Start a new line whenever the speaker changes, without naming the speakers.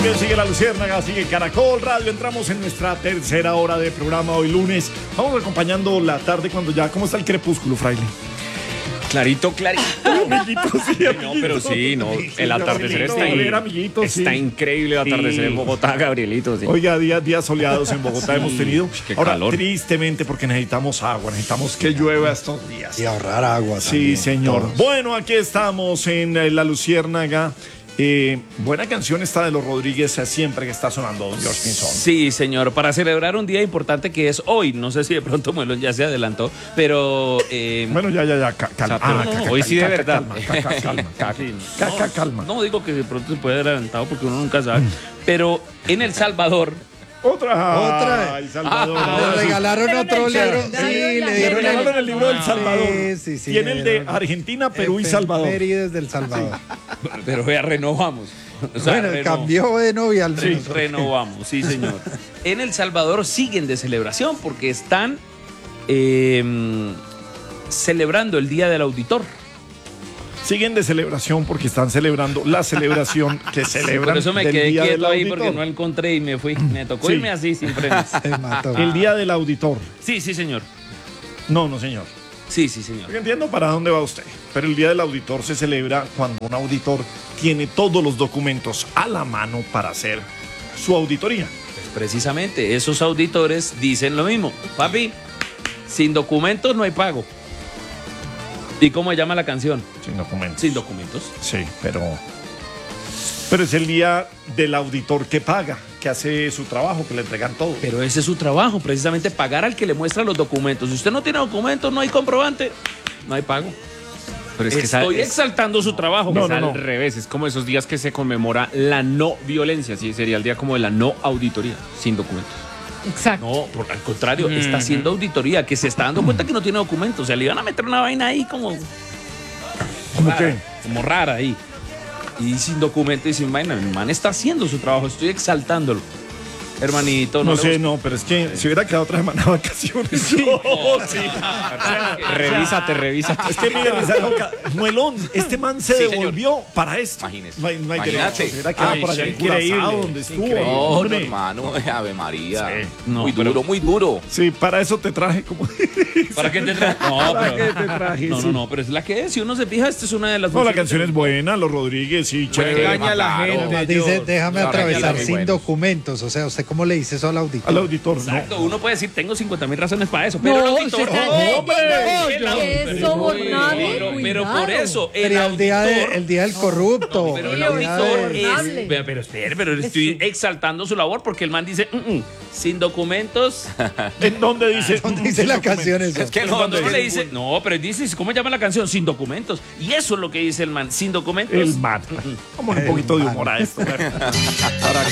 bien, sigue La Luciérnaga, sigue Caracol Radio. Entramos en nuestra tercera hora de programa hoy lunes. Vamos acompañando la tarde cuando ya... ¿Cómo está el crepúsculo, fraile?
Clarito.
Amiguitos, sí,
No, pero sí, no. El atardecer
amiguitos,
está increíble el atardecer en Bogotá, Gabrielito. Sí.
Oiga, días soleados en Bogotá hemos tenido.
Qué
Ahora,
calor.
tristemente, porque necesitamos agua, necesitamos que llueva estos días.
Y ahorrar agua
Sí,
también,
señor.
todos.
Bueno, aquí estamos en La Luciérnaga. Buena canción esta de los Rodríguez, siempre que está sonando, don George Pinzón.
Sí, señor, para celebrar un día importante que es hoy. No sé si de pronto Muelón ya se adelantó, pero...
Bueno, ya, calma.
hoy sí de verdad.
Calma.
No digo que de pronto se puede haber adelantado porque uno nunca sabe, pero en El Salvador...
Otra.
Ay, Salvador.
Le regalaron otro libro. Sí, le dieron
regalaron el libro del Salvador.
Sí,
Tiene el de Argentina, Perú y Salvador.
Efemérides del Salvador.
Pero vea, renovamos. O sea,
Bueno, cambió de novia al menos.
Renovamos, sí, señor. En El Salvador siguen de celebración porque están celebrando el Día del Auditor.
Siguen de celebración porque están celebrando la celebración que celebran.
Por eso me
del
quedé
Día del
quieto ahí
Auditor.
porque no encontré y me fui. Me tocó
Sí.
irme así sin frenos.
Se mató.
El Día del Auditor.
Sí, señor.
No, señor.
Sí, señor.
Porque entiendo para dónde va usted. Pero el Día del Auditor se celebra cuando un auditor tiene todos los documentos a la mano para hacer su auditoría.
Pues precisamente, esos auditores dicen lo mismo. Papi, sin documentos no hay pago. ¿Y cómo se llama la canción?
Sin documentos.
Sin documentos.
Sí, pero es el día del auditor que paga, que hace su trabajo, que le entregan todo.
Pero ese es su trabajo, precisamente pagar al que le muestra los documentos. Si usted no tiene documentos, no hay comprobante, no hay pago.
Pero es que
Estoy exaltando su trabajo.
es al revés. Es como esos días que se conmemora la no violencia. Sí, sería el día como de la no auditoría, sin documentos.
Exacto.
No, al contrario, está haciendo auditoría, que se está dando cuenta que no tiene documentos. O sea, le iban a meter una vaina ahí como
¿Cómo
rara,
qué?
como rara ahí. Y sin documento y sin vaina. El man está haciendo su trabajo, estoy exaltándolo. Hermanito,
No
le
sé,
gusta.
no, pero es que si hubiera quedado otra semana de vacaciones. Sí.
Revísate.
Es que mire, Muelón, este man se
Sí,
devolvió para esto.
Imagínese.
No hay
Imagínate.
derecho. Se hubiera quedado
Ay,
por allá
sí,
en Curazao, donde estuvo.
No, no,
hombre.
hermano, Ave María.
Sí.
No,
muy
pero-
duro, muy duro.
Sí, para eso te traje como...
¿Para qué te traje? No,
¿Para
pero,
qué te traje?
no,
Sí.
no, pero es la que es. Si uno se fija, esta es una de las...
No, la
funciones
canción es buena, los Rodríguez, sí, chévere.
Engaña a la
Claro.
gente.
Dice,
Dios.
déjame
Claro,
atravesar
muy
sin
buenos.
documentos. O sea, ¿usted cómo le dice eso al auditor?
Al auditor,
Exacto,
no.
uno puede decir, tengo 50.000 razones para eso, pero el
No,
auditor...
usted está que es sobornable,
pero por eso, el
Sería el día,
auditor...
el día del corrupto.
Pero el
el día
auditor
de-
Sobornable.
pero espere, pero estoy exaltando su labor porque el man dice, sin documentos.
¿En dónde dice?
¿Dónde dice la canción eso?
Es que
Pero
no,
cuando
no
uno le
es
dice, no, pero dice, ¿cómo llama la canción? Sin documentos. Y eso es lo que dice el man, sin documentos.
El man. Vamos un poquito de humor a esto. Para